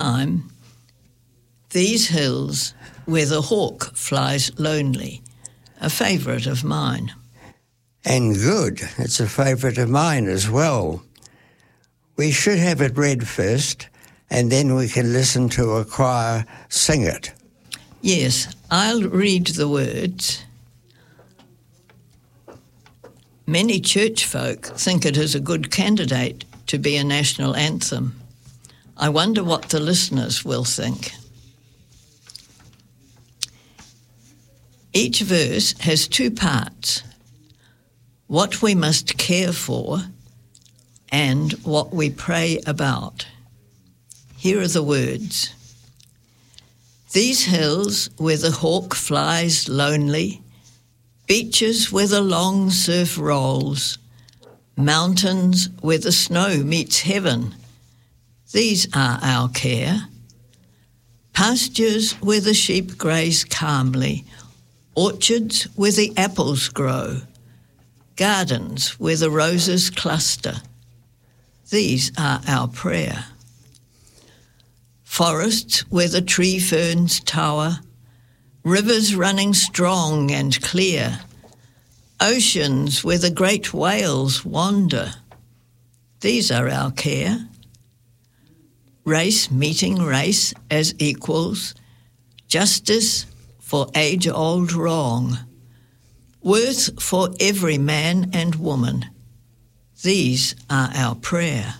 time, these hills where the hawk flies lonely, a favourite of mine. And good, it's a favourite of mine as well. We should have it read first, and then we can listen to a choir sing it. Yes, I'll read the words. Many church folk think it is a good candidate to be a national anthem. I wonder what the listeners will think. Each verse has two parts: what we must care for and what we pray about. Here are the words. These hills where the hawk flies lonely, beaches where the long surf rolls, mountains where the snow meets heaven, these are our care. Pastures where the sheep graze calmly, orchards where the apples grow, gardens where the roses cluster, these are our prayer. Forests where the tree ferns tower, rivers running strong and clear, oceans where the great whales wander, these are our care. Race meeting race as equals, justice for age-old wrong, worth for every man and woman, these are our prayer.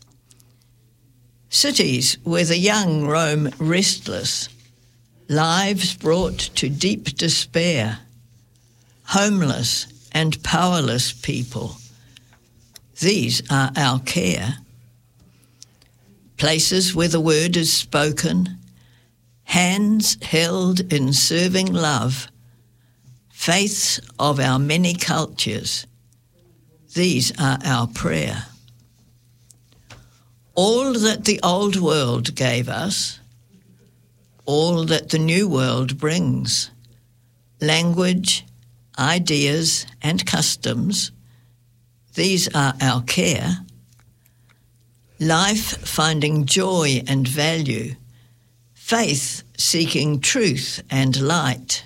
Cities where the young roam restless, lives brought to deep despair, homeless and powerless people, these are our care. Places where the word is spoken, hands held in serving love, faiths of our many cultures, these are our prayer. All that the old world gave us, all that the new world brings, language, ideas and customs, these are our care. Life finding joy and value, faith seeking truth and light.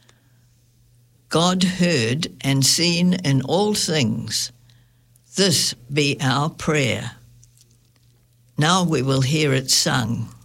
God heard and seen in all things, this be our prayer. Now we will hear it sung.